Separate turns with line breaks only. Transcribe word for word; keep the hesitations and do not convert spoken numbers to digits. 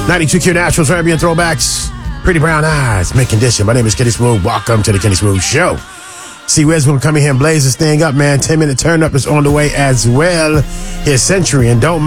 ninety-two Q Naturals, Ambient Throwbacks, Pretty Brown Eyes, Mint Condition. My name is Kenny Smooth. Welcome to the Kenny Smooth Show. See, Wiz will come in here and blaze this thing up, man. ten minute turn up is on the way as well. Here's Century and Don't